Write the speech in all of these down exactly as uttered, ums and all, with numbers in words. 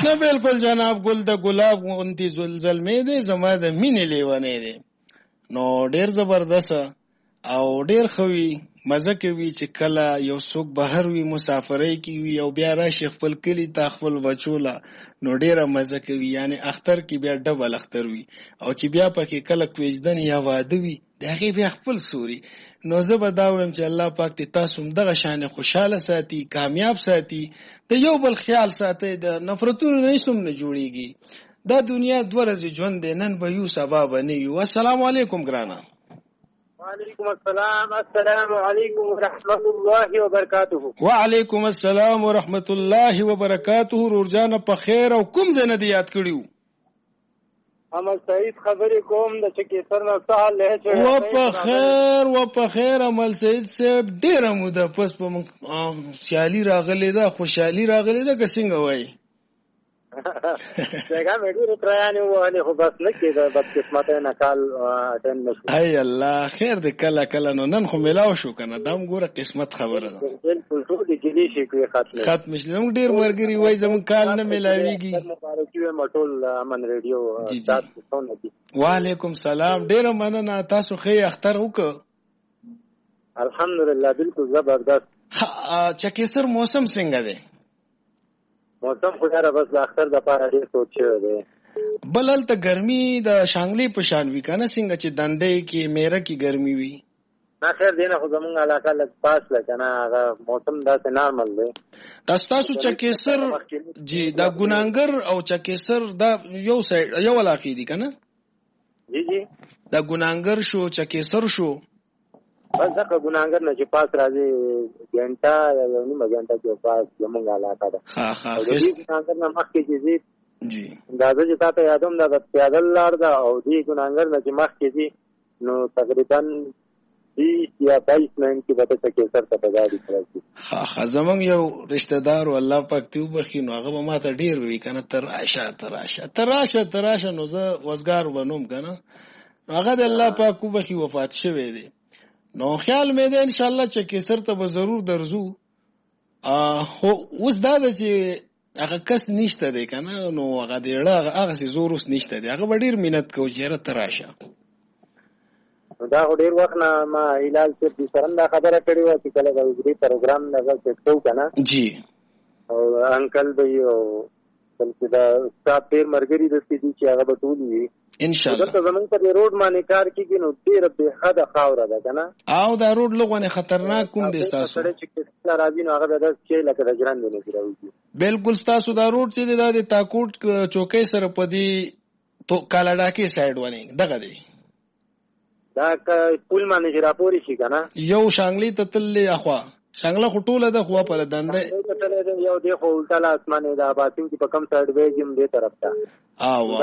نه بالکل جناب ګل د ګلاب غونتی زلزلمې دی زما د مینې لیونی دی نو ډیر زبردست او ډیر خوي مزه کوي چې کله یو څوک بهر وي مسافرۍ کې وي او بیا راشي خپل کلی ته خپل بچوله نو ډیره مزه کوي یعنی اختر کې بیا ډبل اختر وي او چې بیا پکې کله کویجدن یا واده وي د هغې بیا خپل سوري نو زه به دا وایم چې الله پاک دې تاسو هم دغه شانې خوشحاله ساتي کامیاب ساتي د یو بل خیال ساتي د نفرتونو نه هیڅ هم نه جوړېږي دا دنیا دوه ورځې ژوند دی نن به یو سبا به نه یو السلام علیکم ګرانه وعلیکم السلام السلام علیکم ورحمت الله وبرکاته وعلیکم السلام ورحمت الله وبرکاته رورجانه په خیر او کوم ځای نه دی یاد کړیو عمل سعید خبرې کوم د چکیسر نه سهال له چې و په خیر و په خیر عمل سعید صاحب ډیره موده پس په سیالي راغلی ده خوشحالي راغلی ده که څنګه وایي څنګه مې ډېر ترانه وانه خو بس نه کېده بد قسمته نه کال اټن نشو ای الله خیر دې کله کله نو نن خو ملاو شو کنه دا موږ قسمت خبره ده بالکل ټول دې کلی شي کوي ختم ختم شي موږ ډېر مرګري وای زمون کال نه ملاويږي مبارکي و مټول امن ریډیو تاسو څنګه دي وعلیکم سلام ډېر مننه تاسو خې اختر وکړه الحمدلله بالکل زبردست چکیسر موسم څنګه دی موسم خو یاره بس د اختر د پاره ډېر سوچ شوی دی بل هلته ګرمي د شانګلې په شان وي که نه څنګه چې دندې کې میره کې ګرمي وي نه خیر دی نه خو زمونږ علاقه لږ پاس ده که نه هغه موسم داسې نارمل دی دا ستاسو چکیسر جی دا ګنانګر او چکیسر دا یو سایډ یو علاقې دي که نه جی جی دا ګنانګر شو چکیسر شو بس دغه ګناهګر نه چې پاس راځي ګنټه یا یو نیمه ګنټه کې پاس زمونږ علاقه ده ها ها د دې ګناهګر نه مخکې چې ځي جی دا چې تاسو یادوم دا د پیادل لار ده او دې ګناهګر نه چې مخکې ځي نو تقریبا بیس یا بایس منټ کې به تاسو کې سر ته پداري کړئ ها ها زمونږ یو رشتہ دار او الله پاک ته وبخي نو هغه ما ته ډیر وی کنه تراشه تراشه تراشه تراشه نو زه وزګار ونوم کنه هغه د الله پاک وبخي وفات شوه دی نو خیال مې ده ان شاء الله چې کیسر ته به ضرور درځو خو اوس دا ده چې هغه کس نشته دی کنه نو هغه ډېر هغه سي زور اوس نشته دی هغه ډېر مینت کوي چې را تراشه دا ډېر وخت نه ما هلال چې د سرند خبره کړې و چې کله د وګړي پروګرام نه وځو کنه جی او انکل به یو بلکې دا ستا پیر مرګري د سې دي چې هغه به ټول وي ان شاء الله دلته زمونږ په روډ باندې کار کیږي نو ډېر به حد خاوره ده کنه او دا روډ لغونه خطرناک کوم دي تاسو سره چې کله راځي نو هغه به د چې لکه د ګران دی نه راوځي بالکل تاسو دا روډ چې د تاکوټ چوکۍ سره پدی تو کالاډاکي سایډ ونی دغه دی دا پول باندې راپوري شي کنه یو شانګلی ته تللې اخوا شانګله خټوله د خوا په دندې یو دی خو الټا اسمانه دا باتیم چې په کم سایډ وېجم دې طرف ته او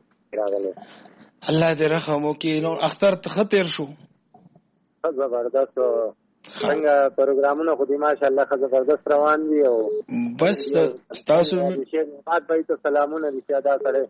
الله دې رحم وکړي نو اختر ته خطر شو زبردست څنګه پروګرامونه خو دې ماشاءالله خو زبردست روان دي او بس تاسو بعد به ته سلامونه دي ادا سره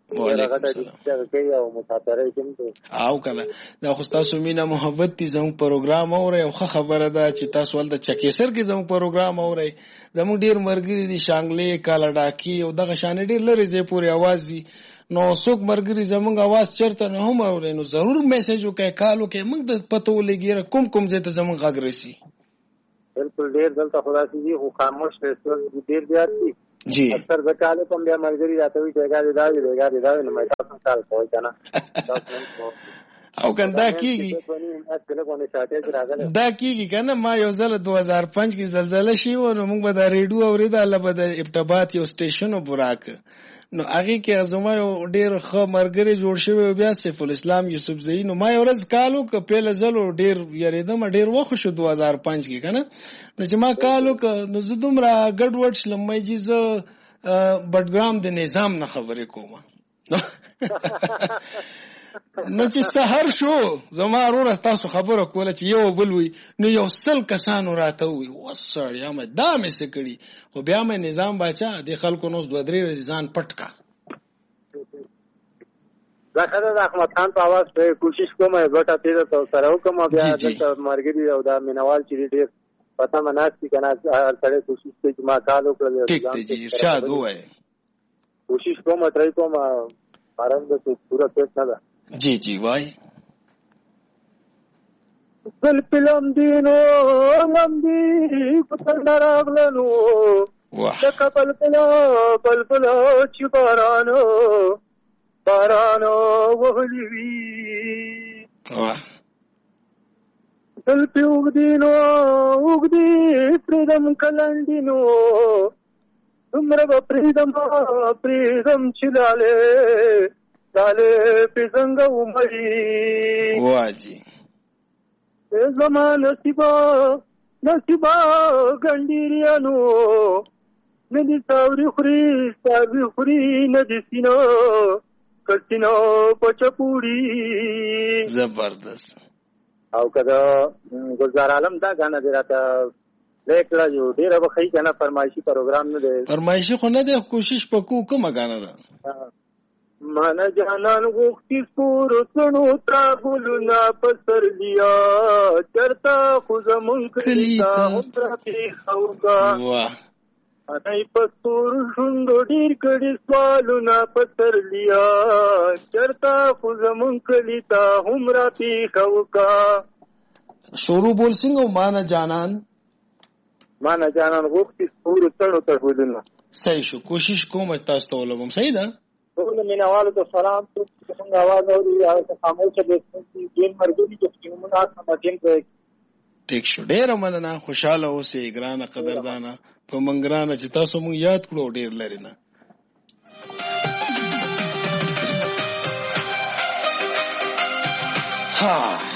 او کنه دا خو تاسو مینا محبت دي زموږ پروګرام اوري او خبره ده چې تاسو ول د چکیسر کې زموږ پروګرام اوري زموږ ډیر مرګري دي شانګلې کالاډاکي او دغه شان ډیر لري زه پوری आवाज دي نو څوک مرګري زموږ आवाज چرته نه هم اوري نو ضرور میسج وکای کالو کې موږ د پته ولګي کوم کوم ځای ته زموږ غږ رسي بالکل ډیر دلته خلاصي دي خو خاموش رسول ډیر زیات دي جی اکثر زکاله کوم بیا مرګري راته وي ځای دی دا دی دا دی دا نو مې تاسو کال کوی کنه او کنه دا کیږي دا کیږي کنه ما یو ځل دو هزار پنځه کې زلزلہ شي و نو موږ به دا ریډیو اوریدا الله به د ابتبات یو سټیشن وبراک نو هغه کې ازما یو ډیر ښه مرګري جوړ شوی بیا سیف الاسلام یوسف زئی نو ما یو ورځ کالو ک پیله زلو ډیر یریدم ډیر وخت شو دو هزار پنځه کې کنه نو چې ما کالو ک نو زدوم را ګډ وډ شلمې جز بټګرام د نظام نه خبرې کوم نو چې سحر شو زما ورور تاسو خبره کوله چې یو بل وي نو یو سل کسانو راته وي وسړیا مې دا مې سکړي خو بیا مې نظام باچا د خلکو نو دوه درې ځان پټکا دا خدای د احمد خان په आवाज په کوشش کوم غټه تیر ته سره کوم بیا د مرګري او د مینوال چې ډیر پتا مناسب کنه هر سره کوشش کوي چې ما کالو کړل ټیک دی ارشاد وای کوشش کوم ټرای کوم باران د پورا پیټ نه ده. جی جی وای بل پلم دینو لم دی کوتر راغلنو لکه بل پلا بل پلا چې بارانو بارانو وهلی وي بل پی اوږدینو اوږدي پرېږدم کلنډینو دومره به پرېږدم پرېږدم چې لالې لالې پې څنګه ومري واجي زما نصیبه نصیبه ګنډیریانو نه دي ساوري خوري ساوري خوري نه دي سینه کسینه په چپوړي. زبردست. او که د ګلزار عالم دا ګانه دی راته پلی کړه یو ډېره به ښه که نه فرمایشي پروګرام نه دی. فرمایشي خو نه دی کوشش په کوو کومه ګانه ده. مانا جانان غوښتي سپورو څڼو ته ګلونه په سرلیا چرته خو زمونږ کلي ته هم راپېښه وکړه انۍ په ستورو شونډو ډېر کړي سوالونه په سرلیا چرته خو زمونږ کلي ته هم راپېښه وکړه. شروع بول څنګه مانا جانان مانا جانان غوښتي سپورو څڼو ته ګلونه. صحیح شو. کوشش کوم تاسو ته ولګوم. صحیح ده. ټول مینوالو ته سلام. څنګه आवाज اوري هغه خاموشه دي چې دین مرګونی چې موږ تاسو مدین کوي. ټیک شو. ډېر مننه. خوشاله اوسئ ګرانه قدردانه په منګرانه چې تاسو موږ یاد کړو ډېر لري نه. ها